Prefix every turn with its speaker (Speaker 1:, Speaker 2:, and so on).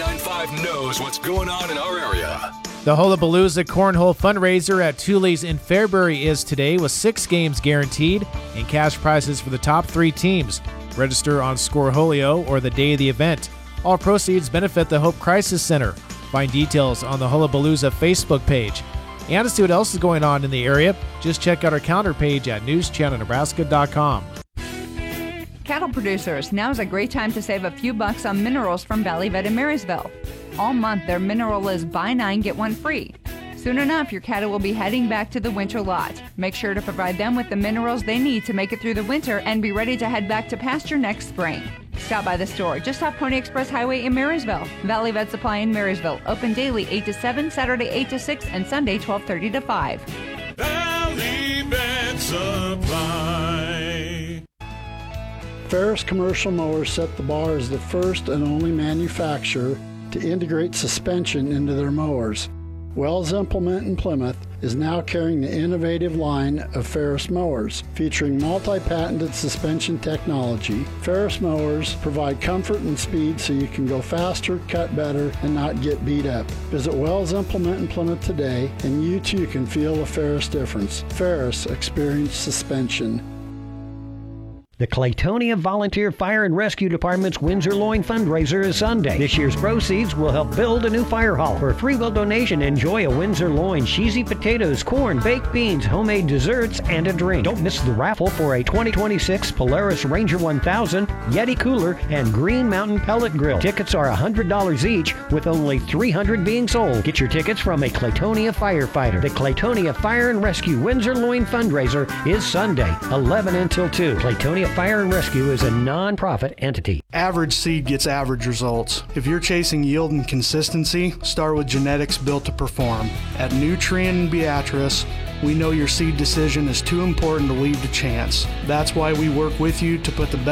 Speaker 1: 99.5 knows what's going on in our area.
Speaker 2: The Hullabalooza Cornhole fundraiser at Thule's in Fairbury is today with 6 games guaranteed and cash prizes for the top 3 teams. Register on Scoreholio or the day of the event. All proceeds benefit the Hope Crisis Center. Find details on the Hullabalooza Facebook page. And to see what else is going on in the area, just check out our calendar page at newschannelnebraska.com.
Speaker 3: Cattle producers, now's a great time to save a few bucks on minerals from Valley Vet in Marysville. All month, their mineral is buy 9, get 1 free. Soon enough, your cattle will be heading back to the winter lot. Make sure to provide them with the minerals they need to make it through the winter and be ready to head back to pasture next spring. Stop by the store just off Pony Express Highway in Marysville. Valley Vet Supply in Marysville. Open daily 8 to 7, Saturday 8 to 6, and Sunday 12:30 to 5.
Speaker 4: Valley Vet Supply.
Speaker 5: Ferris Commercial Mowers set the bar as the first and only manufacturer to integrate suspension into their mowers. Wells Implement in Plymouth is now carrying the innovative line of Ferris mowers. Featuring multi-patented suspension technology, Ferris mowers provide comfort and speed so you can go faster, cut better, and not get beat up. Visit Wells Implement in Plymouth today, and you too can feel a Ferris difference. Ferris Experience Suspension.
Speaker 6: The Claytonia Volunteer Fire and Rescue Department's Windsor Loin fundraiser is Sunday. This year's proceeds will help build a new fire hall. For a free will donation, enjoy a Windsor Loin, cheesy potatoes, corn, baked beans, homemade desserts, and a drink. Don't miss the raffle for a 2026 Polaris Ranger 1000, Yeti cooler, and Green Mountain pellet grill. Tickets are $100 each, with only 300 being sold. Get your tickets from a Claytonia firefighter. The Claytonia Fire and Rescue Windsor Loin fundraiser is Sunday, 11 until 2. Claytonia Fire and Rescue is a non-profit entity.
Speaker 7: Average seed gets average results. If you're chasing yield and consistency, start with genetics built to perform. At Nutrien and Beatrice, we know your seed decision is too important to leave to chance. That's why we work with you to put the best